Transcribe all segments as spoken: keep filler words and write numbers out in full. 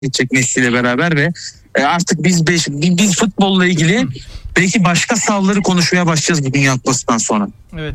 gidecek Messi ile beraber ve e, artık biz beş, biz futbolla ilgili belki başka sahaları konuşmaya başlayacağız bu Dünya Kupası'ndan sonra. Evet.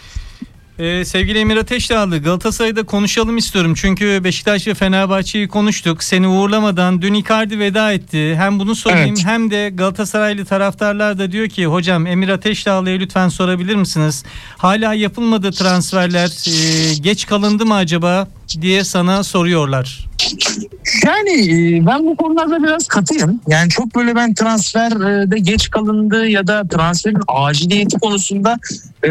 Ee, sevgili Emir Ateşdağlı, Galatasaray'da konuşalım istiyorum. Çünkü Beşiktaş ve Fenerbahçe'yi konuştuk. Seni uğurlamadan dün Icardi veda etti. Hem bunu sorayım, evet, hem de Galatasaraylı taraftarlar da diyor ki hocam Emir Ateşdağlı'ya lütfen sorabilir misiniz? Hala yapılmadı transferler. Ee, geç kalındı mı acaba diye sana soruyorlar. Yani ben bu konularda biraz katıyım. Yani çok böyle ben transferde geç kalındı ya da transferin aciliyeti konusunda e,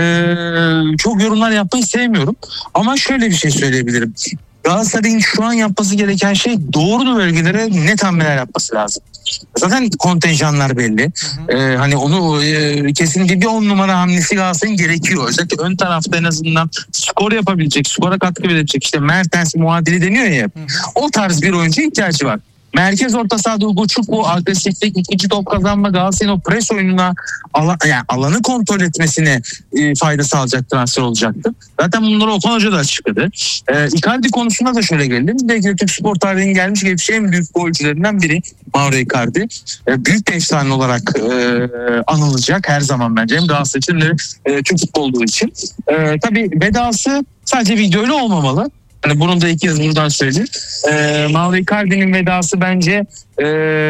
çok yorumlar yapmayı sevmiyorum. Ama şöyle bir şey söyleyebilirim. Galatasaray'ın şu an yapması gereken şey doğru bölgelere net hamleler yapması lazım. Zaten kontenjanlar belli. Hı hı. Ee, hani onu e, kesinlikle bir on numara hamlesi Galatasaray'ın gerekiyor. Özellikle ön tarafta en azından skor yapabilecek, skora katkı verebilecek, işte Mertens muadili deniyor ya. Hı hı. O tarz bir oyuncu ihtiyacı var. Merkez orta sahada Ugo Çukwu, agresiflik, ikinci top kazanma, Galatasaray'ın o pres oyununa alan, yani alanı kontrol etmesine e, fayda sağlayacak transfer olacaktı. Zaten bunları Okan Hoca da açıkladı. E, Icardi konusunda da şöyle geldim. Belki de Türk spor tarihinin gelmiş geçmiş en büyük golcülerinden biri Mauro Icardi. E, büyük bir efsane olarak e, anılacak her zaman bence. Hem Galatasaray için hem de e, Türk futbolu için. E, tabii vedası sadece videoyla olmamalı. Yani bunu da iki yıl buradan söyleyeyim. E, Mauro Icardi'nin vedası bence e,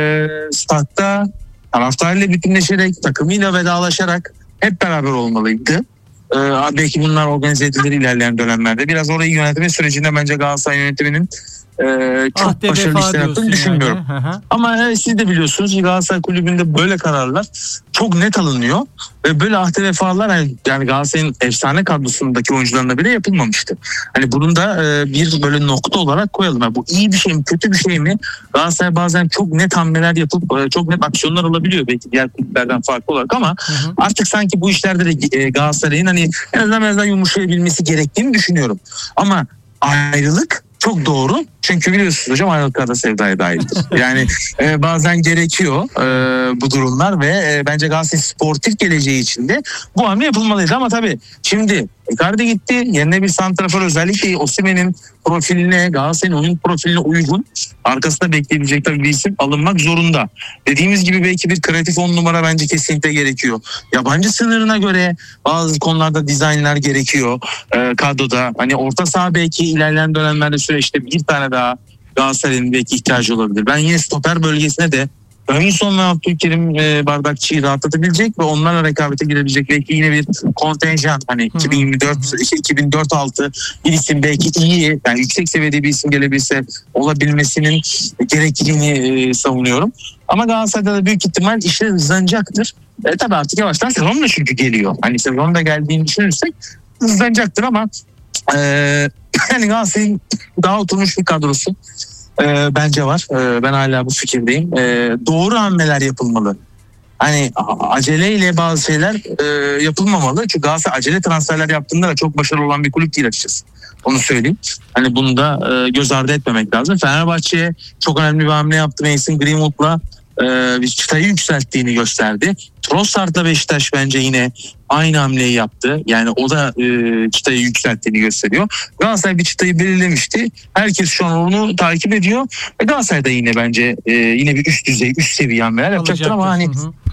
statta taraftarıyla bütünleşerek, takımıyla vedalaşarak hep beraber olmalıydı. E, belki bunlar organize edilir ilerleyen dönemlerde. Biraz orayı yönetme sürecinde bence Galatasaray yönetiminin e, çok ah, başarılı işler yaptığını düşünmüyorum. Yani. Ama e, siz de biliyorsunuz Galatasaray Kulübü'nde böyle kararlar çok net alınıyor. Ve böyle ahde vefalar yani, yani Galatasaray'ın efsane kadrosundaki oyuncularına bile yapılmamıştı. Hani bunun da e, bir böyle nokta olarak koyalım. Yani bu iyi bir şey mi, kötü bir şey mi? Galatasaray bazen çok net hamleler yapıp e, çok net aksiyonlar alabiliyor belki diğer kulüplerden farklı olarak ama hı hı. artık sanki bu işlerde de e, Galatasaray'ın hani en azından biraz daha yumuşayabilmesi gerektiğini düşünüyorum. Ama ayrılık çok doğru. Çünkü biliyorsunuz hocam ayrılıklar da sevdaya dahildir. Yani e, bazen gerekiyor e, bu durumlar ve e, bence Galatasaray sportif geleceği için de bu hamle yapılmalıydı. Ama tabii şimdi Icardi gitti. Yerine bir santrafor özellikle Osimhen'in profiline, Galatasaray'ın oyun profiline uygun arkasında bekleyebilecek tabii bir isim alınmak zorunda. Dediğimiz gibi belki bir kreatif on numara bence kesinlikle gerekiyor. Yabancı sınırına göre bazı konularda dizaynlar gerekiyor e, kadroda. Hani orta saha belki ilerleyen dönemlerde süreçte bir tane daha Galatasaray'ın belki ihtiyacı olabilir. Ben yine stoper bölgesine de Önson ve Abdülkerim e, Bardakçı'yı rahatlatabilecek ve onlarla rekabete girebilecek belki yine bir kontenjan hani iki bin yirmi dört işte iki bin dört altı bir isim belki iyi yani yüksek seviyede bir isim gelebilse olabilmesinin gerekliliğini e, savunuyorum. Ama Galatasaray'da da büyük ihtimal işler hızlanacaktır. E, tabii artık yavaştan sezon da çünkü geliyor. Hani sezon da geldiğini düşünürsek hızlanacaktır ama e, yani Galatasaray'ın daha oturmuş bir kadrosu e, bence var. E, ben hala bu fikirdeyim. E, doğru hamleler yapılmalı. Hani aceleyle bazı şeyler e, yapılmamalı. Çünkü Galatasaray acele transferler yaptığında da çok başarılı olan bir kulüp değil açıkçası. Onu söyleyeyim. Hani bunu da e, göz ardı etmemek lazım. Fenerbahçe'ye çok önemli bir hamle yaptı. Mason Greenwood'la e, bir çıtayı yükselttiğini gösterdi. Trossard'la Beşiktaş bence yine aynı hamleyi yaptı. Yani o da e, çıtayı yükselttiğini gösteriyor. Galatasaray bir çıtayı belirlemişti. Herkes şu an onu takip ediyor. Ve Galatasaray da yine bence e, yine bir üst düzey, üst seviye hamleler yapacaktır ama hani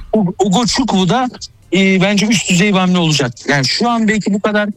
Ugo Çukwu da e, bence üst düzey bir hamle olacak. Yani şu an belki bu kadar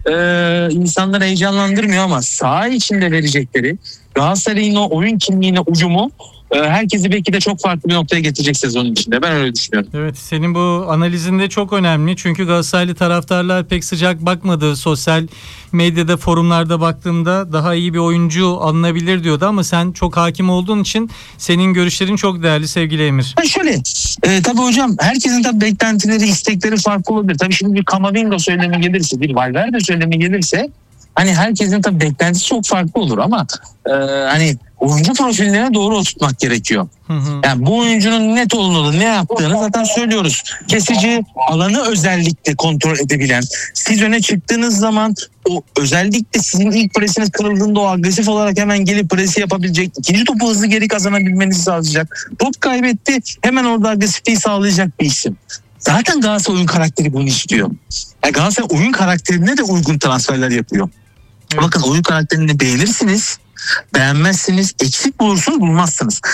e, insanları heyecanlandırmıyor ama saha içinde verecekleri Galatasaray'ın o oyun kimliğine ucumu herkesi belki de çok farklı bir noktaya getirecek sezonun içinde. Ben öyle düşünüyorum. Evet, senin bu analizinde çok önemli. Çünkü Galatasaraylı taraftarlar pek sıcak bakmadı. Sosyal medyada, forumlarda baktığımda daha iyi bir oyuncu alınabilir diyordu ama sen çok hakim olduğun için senin görüşlerin çok değerli sevgili Emir. Ha şöyle, e, tabii hocam herkesin tabii beklentileri, istekleri farklı olabilir. Tabii şimdi bir Camavinga söylemi gelirse, bir Valverde söylemi gelirse hani herkesin tabii beklentisi çok farklı olur ama e, hani oyuncu profillerine doğru oturtmak gerekiyor. Hı hı. Yani bu oyuncunun net olduğunu, ne yaptığını zaten söylüyoruz. Kesici, alanı özellikle kontrol edebilen, siz öne çıktığınız zaman o özellikle sizin ilk presiniz kırıldığında o agresif olarak hemen gelip presi yapabilecek, ikinci topu hızlı geri kazanabilmenizi sağlayacak. Top kaybetti, hemen orada agresifliği sağlayacak bir isim. Zaten Galatasaray oyun karakteri bunu istiyor. Yani Galatasaray oyun karakterine de uygun transferler yapıyor. Evet. Bakın oyun karakterini beğenirsiniz. Beğenmezsiniz, eksik bulursunuz, bulmazsınız.